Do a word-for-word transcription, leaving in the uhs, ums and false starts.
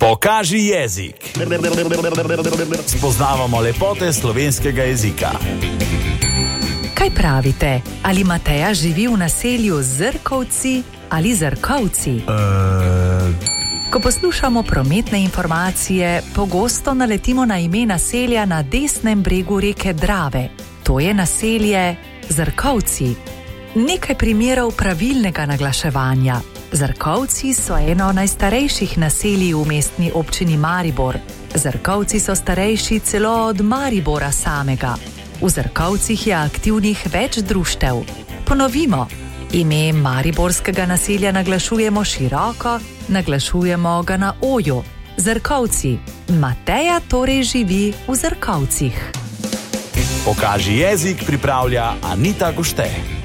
Pokaži jezik. Spoznavamo lepote slovenskega jezika. Kaj pravite? Ali Mateja živi v naselju Zrkovci ali Zrkovci? Uh... Ko poslušamo prometne informacije, pogosto naletimo na ime naselja na desnem bregu reke Drave. To je naselje Zrkovci. Nekaj primerov pravilnega naglaševanja. Zrkovci so eno najstarejših naselij v mestni občini Maribor. Zrkovci so starejši celo od Maribora samega. V Zrkovcih je aktivnih več društev. Ponovimo, ime mariborskega naselja naglašujemo široko, naglašujemo ga na oju. Zrkovci. Mateja torej živi v Zrkovcih. Pokaži jezik pripravlja Anita Gušte.